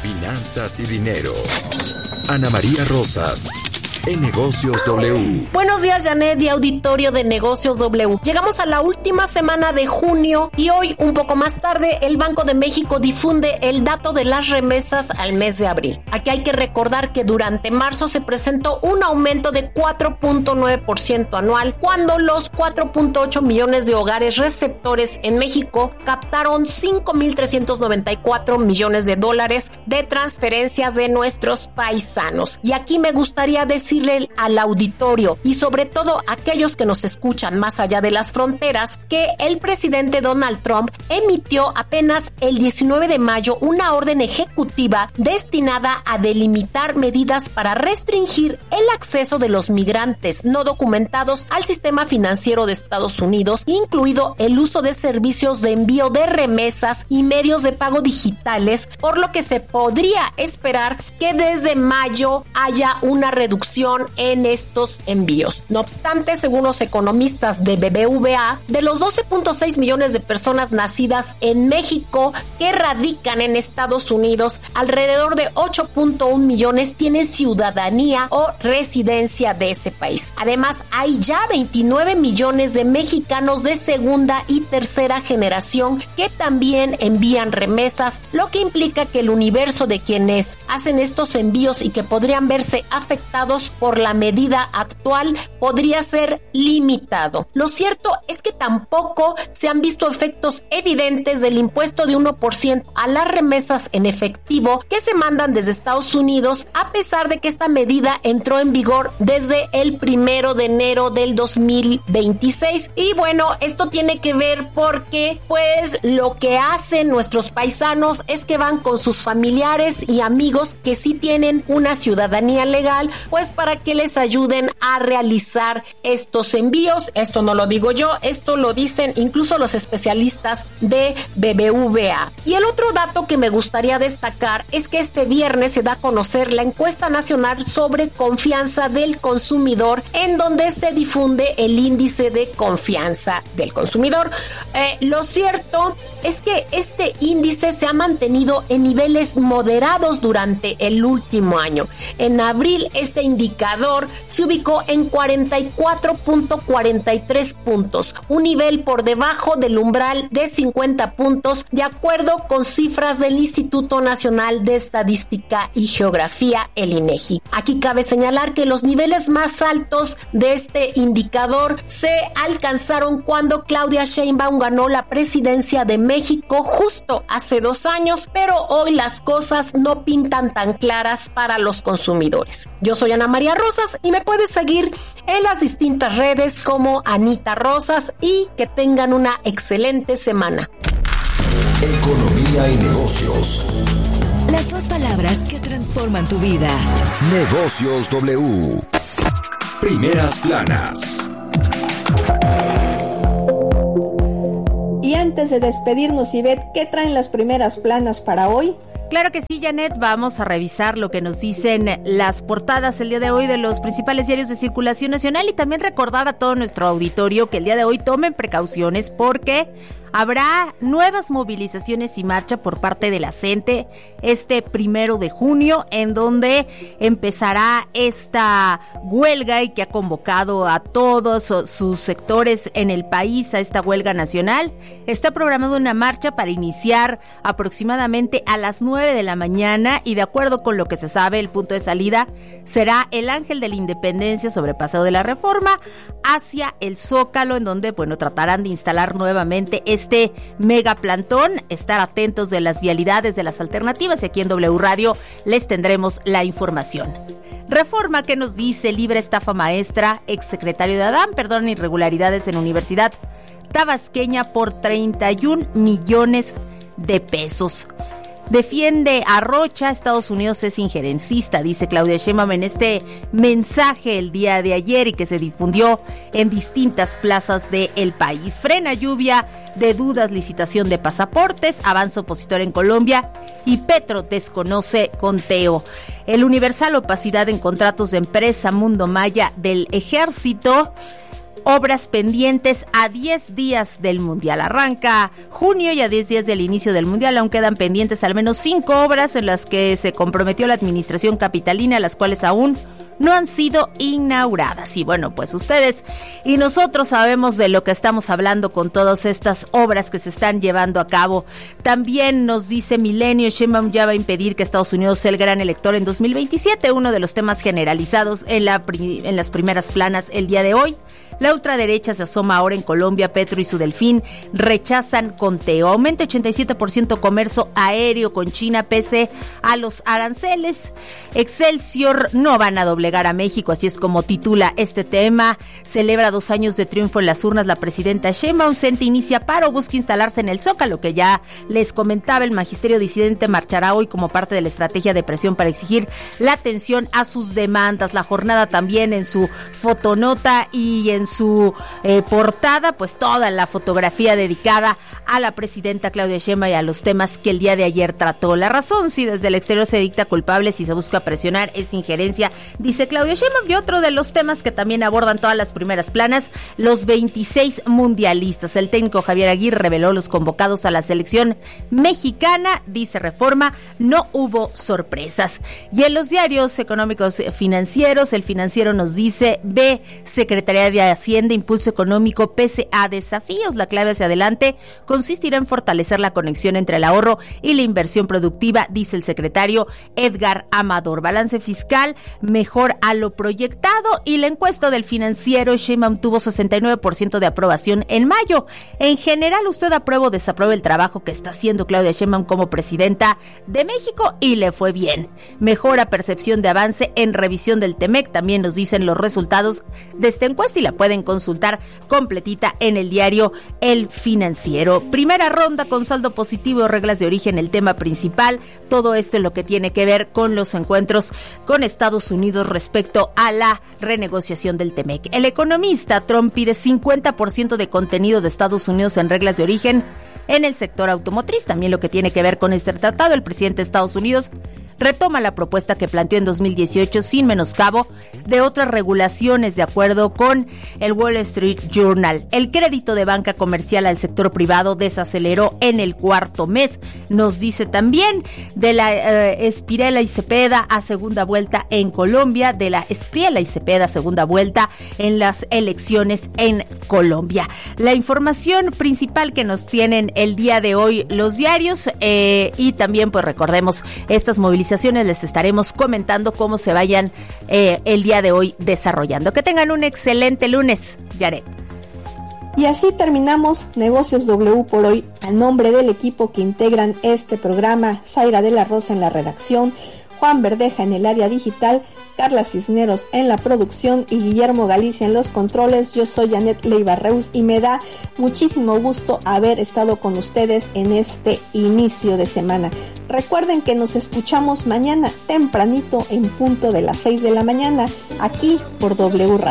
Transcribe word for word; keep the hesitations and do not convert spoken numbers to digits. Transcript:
finanzas y dinero. Ana María Rosas, en Negocios W. Buenos días, Janet y auditorio de Negocios W. Llegamos a la última semana de junio y hoy, un poco más tarde, el Banco de México difunde el dato de las remesas al mes de abril. Aquí hay que recordar que durante marzo se presentó un aumento de cuatro punto nueve por ciento anual, cuando los cuatro punto ocho millones de hogares receptores en México captaron cinco mil trescientos noventa y cuatro millones de dólares de transferencias de nuestros paisanos. Y aquí me gustaría decir al auditorio y sobre todo a aquellos que nos escuchan más allá de las fronteras que el presidente Donald Trump emitió apenas el diecinueve de mayo una orden ejecutiva destinada a delimitar medidas para restringir el acceso de los migrantes no documentados al sistema financiero de Estados Unidos, incluido el uso de servicios de envío de remesas y medios de pago digitales, por lo que se podría esperar que desde mayo haya una reducción en estos envíos. No obstante, según los economistas de B B V A, de los doce punto seis millones de personas nacidas en México que radican en Estados Unidos, alrededor de ocho punto uno millones tienen ciudadanía o residencia de ese país. Además, hay ya veintinueve millones de mexicanos de segunda y tercera generación que también envían remesas, lo que implica que el universo de quienes hacen estos envíos y que podrían verse afectados por la medida actual podría ser limitado. Lo cierto es que tampoco se han visto efectos evidentes del impuesto de uno por ciento a las remesas en efectivo que se mandan desde Estados Unidos, a pesar de que esta medida entró en vigor desde el primero de enero del dos mil veintiséis. Y bueno, esto tiene que ver porque pues lo que hacen nuestros paisanos es que van con sus familiares y amigos que sí tienen una ciudadanía legal, pues para que les ayuden a realizar estos envíos. Esto no lo digo yo, esto lo dicen incluso los especialistas de B B V A. Y el otro dato que me gustaría destacar es que este viernes se da a conocer la encuesta nacional sobre confianza del consumidor, en donde se difunde el índice de confianza del consumidor. Eh, lo cierto es que este índice se ha mantenido en niveles moderados durante el último año. En abril, este indicador se ubicó en cuarenta y cuatro punto cuarenta y tres puntos, un nivel por debajo del umbral de cincuenta puntos, de acuerdo con cifras del Instituto Nacional de Estadística y Geografía, el INEGI. Aquí cabe señalar que los niveles más altos de este indicador se alcanzaron cuando Claudia Sheinbaum ganó la presidencia de México justo hace dos años, pero hoy las cosas no pintan tan claras para los consumidores. Yo soy Ana María Rosas y me puedes seguir en las distintas redes como Anita Rosas, y que tengan una excelente semana. Economía y negocios. Las dos palabras que transforman tu vida. Negocios W. Primeras planas. Y antes de despedirnos, Ivette, ¿qué traen las primeras planas para hoy? Claro que sí, Janet, vamos a revisar lo que nos dicen las portadas el día de hoy de los principales diarios de circulación nacional, y también recordar a todo nuestro auditorio que el día de hoy tomen precauciones porque habrá nuevas movilizaciones y marcha por parte de la CENTE este primero de junio, en donde empezará esta huelga y que ha convocado a todos sus sectores en el país a esta huelga nacional. Está programada una marcha para iniciar aproximadamente a las nueve de la mañana, y de acuerdo con lo que se sabe, el punto de salida será el Ángel de la Independencia sobre Paseo de la Reforma hacia el Zócalo, en donde, bueno, tratarán de instalar nuevamente este este mega plantón. Estar atentos de las vialidades, de las alternativas, y aquí en W Radio les tendremos la información. Reforma que nos dice: libre estafa maestra, exsecretario de Adán, perdón, irregularidades en Universidad Tabasqueña por treinta y un millones de pesos. Defiende a Rocha, Estados Unidos es injerencista, dice Claudia Sheinbaum en este mensaje el día de ayer y que se difundió en distintas plazas del país. Frena lluvia de dudas, licitación de pasaportes, avance opositor en Colombia y Petro desconoce conteo. El Universal, opacidad en contratos de empresa Mundo Maya del Ejército. obras pendientes a diez días del Mundial. Arranca junio y a diez días del inicio del Mundial aún quedan pendientes al menos cinco obras en las que se comprometió la administración capitalina, las cuales aún no han sido inauguradas. Y bueno, pues ustedes y nosotros sabemos de lo que estamos hablando con todas estas obras que se están llevando a cabo. También nos dice Milenio, Sheinbaum ya va a impedir que Estados Unidos sea el gran elector en dos mil veintisiete, uno de los temas generalizados en, la, en las primeras planas el día de hoy. La ultraderecha se asoma ahora en Colombia. Petro y su delfín rechazan conteo. Aumenta ochenta y siete por ciento comercio aéreo con China pese a los aranceles. Excelsior, no van a doblegar a México, así es como titula este tema. Celebra dos años de triunfo en las urnas la presidenta Sheinbaum. Cente inicia paro, busca instalarse en el Zócalo, que ya les comentaba. El magisterio disidente marchará hoy como parte de la estrategia de presión para exigir la atención a sus demandas. La jornada también en su fotonota y en su eh, portada, pues toda la fotografía dedicada a la presidenta Claudia Sheinbaum y a los temas que el día de ayer trató. La razón, si desde el exterior se dicta culpable, si se busca presionar, es injerencia, dice Claudia Sheinbaum. Y otro de los temas que también abordan todas las primeras planas, los veintiséis mundialistas. El técnico Javier Aguirre reveló los convocados a la selección mexicana, dice Reforma, no hubo sorpresas. Y en los diarios económicos financieros, el Financiero nos dice, ve, Secretaría de Hacienda, impulso económico pese a desafíos. La clave hacia adelante consistirá en fortalecer la conexión entre el ahorro y la inversión productiva, dice el secretario Edgar Amador. Balance fiscal mejor a lo proyectado. Y la encuesta del Financiero, Sheinbaum tuvo sesenta y nueve por ciento de aprobación en mayo. En general, ¿usted aprueba o desaprueba el trabajo que está haciendo Claudia Sheinbaum como presidenta de México? Y le fue bien. Mejora percepción de avance en revisión del Temec. También nos dicen los resultados de esta encuesta y la pueden consultar completita en el diario El Financiero. Primera ronda con saldo positivo, reglas de origen, el tema principal. Todo esto es lo que tiene que ver con los encuentros con Estados Unidos respecto a la renegociación del Temec. El Economista, Trump pide cincuenta por ciento de contenido de Estados Unidos en reglas de origen en el sector automotriz. También lo que tiene que ver con este tratado, el presidente de Estados Unidos retoma la propuesta que planteó en dos mil dieciocho sin menoscabo de otras regulaciones, de acuerdo con el Wall Street Journal. El crédito de banca comercial al sector privado desaceleró en el cuarto mes. Nos dice también de la eh, Espiela y Cepeda a segunda vuelta en Colombia, de la Espiela y Cepeda a segunda vuelta en las elecciones en Colombia. La información principal que nos tienen el día de hoy los diarios eh, y también pues recordemos estas movilizaciones les estaremos comentando cómo se vayan eh, el día de hoy desarrollando. Que tengan un excelente lunes, Yaret. Y así terminamos Negocios W por hoy. A nombre del equipo que integran este programa, Zaira de la Rosa en la redacción, Juan Verdeja en el área digital, Carla Cisneros en la producción y Guillermo Galicia en los controles. Yo soy Janet Leiva Reus y me da muchísimo gusto haber estado con ustedes en este inicio de semana. Recuerden que nos escuchamos mañana tempranito en punto de las seis de la mañana aquí por W Radio.